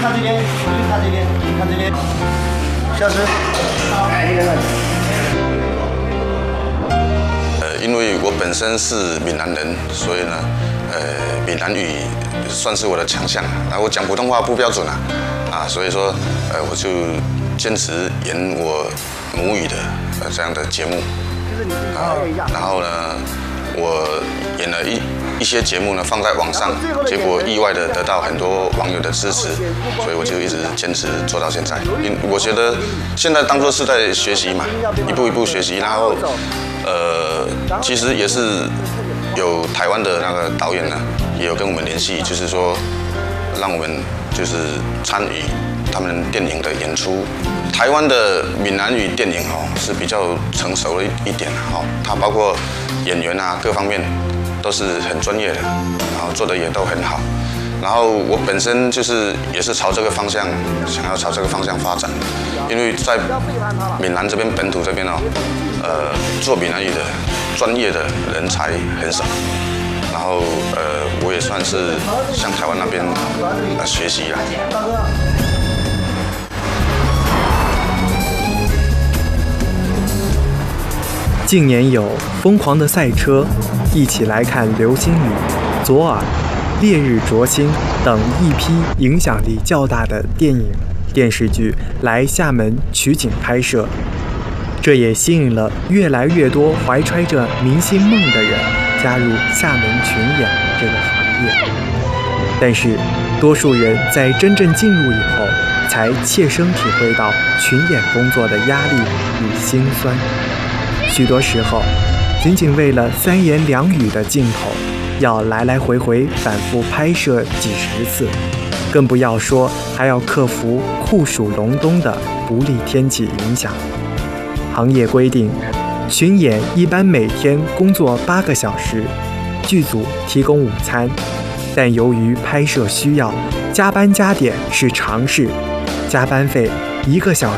看这边，看这边，看这边，消失。 因为我本身是闽南人，所以呢，闽南语算是我的强项。然后我讲普通话不标准所以说，我就坚持演我母语的这样的节目。然后呢，我演了一些节目呢放在网上，结果意外的得到很多网友的支持，所以我就一直坚持做到现在。我觉得现在当作是在学习嘛，一步一步学习，然后其实也是有台湾的那个导演呢，也有跟我们联系，就是说让我们就是参与他们电影的演出。台湾的闽南语电影是比较成熟了一点它包括演员各方面都是很专业的，然后做的也都很好。然后我本身也是朝这个方向，想要朝这个方向发展，因为在闽南这边本土这边做闽南语的专业的人才很少。然后我也算是向台湾那边学习了。 近年有《疯狂的赛车》、一起来看流星雨、左耳、烈日灼心等一批影响力较大的电影、电视剧来厦门取景拍摄，这也吸引了越来越多怀揣着明星梦的人加入厦门群演这个行业。但是，多数人在真正进入以后，才切身体会到群演工作的压力与辛酸。许多时候，仅仅为了3言2语的镜头，要来来回回反复拍摄几十次，更不要说还要克服酷暑隆冬的不利天气影响。行业规定，群演一般每天工作8个小时，剧组提供午餐，但由于拍摄需要，加班加点是常事，加班费1个小时